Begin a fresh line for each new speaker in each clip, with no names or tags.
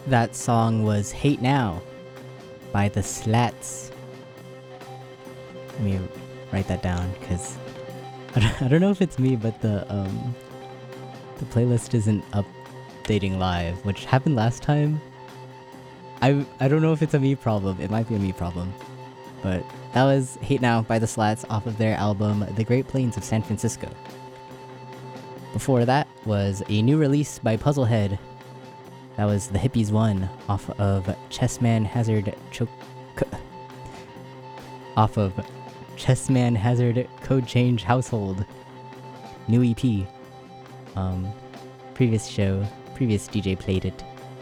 That song was Hate Now by the Slats. Let me write that down because I don't know if it's me, but the playlist isn't updating live, which happened last time. I don't know if it's a me problem. It might be a me problem. But that was Hate Now by the Slats off of their album The Great Plains of San Francisco. Before that was a new release by Puzzlehead. That was The Hippies 1 off of Chessman Hazard Code Change Household. New EP. Previous DJ played it.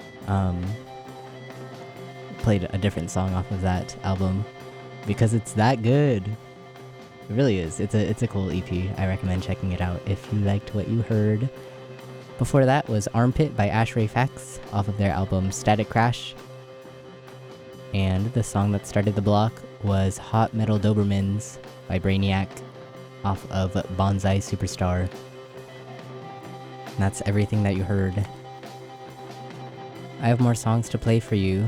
Played a different song off of that album because it's that good. It really is. It's a cool EP. I recommend checking it out if you liked what you heard. Before that was Armpit by Ashray Fax off of their album Static Crash. And the song that started the block was Hot Metal Dobermans by Brainiac off of Bonsai Superstar. And that's everything that you heard. I have more songs to play for you.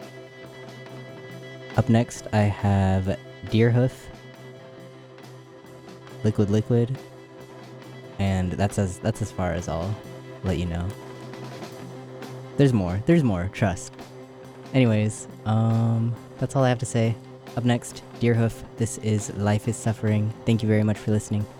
Up next, I have Deerhoof, Liquid Liquid, and that's as far as I'll let you know. There's more, trust. Anyways, that's all I have to say. Up next, Deerhoof, this is Life is Suffering. Thank you very much for listening.